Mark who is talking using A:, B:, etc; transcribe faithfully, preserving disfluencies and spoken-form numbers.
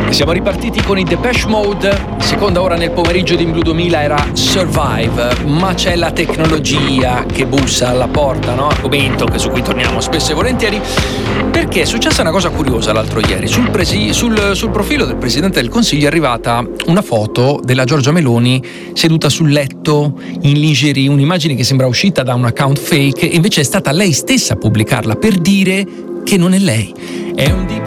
A: Siamo ripartiti con i Depeche Mode, seconda ora nel pomeriggio di Blue duemila era Survive, ma c'è la tecnologia che bussa alla porta, no? Argomento che su cui torniamo spesso e volentieri, perché è successa una cosa curiosa l'altro ieri. Sul, presi- sul, sul profilo del Presidente del Consiglio è arrivata una foto della Giorgia Meloni seduta sul letto in lingerie, un'immagine che sembra uscita da un account fake, e invece è stata lei stessa a pubblicarla per dire che non è lei. È un